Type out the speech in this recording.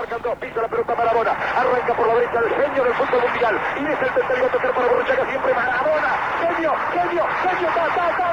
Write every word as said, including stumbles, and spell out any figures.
marcan dos, pisa la pelota Maradona, arranca por la derecha el genio del fútbol mundial, y es el tercero a tocar para Borruchaga, siempre Maradona, genio, genio, genio, ta, ta, ta.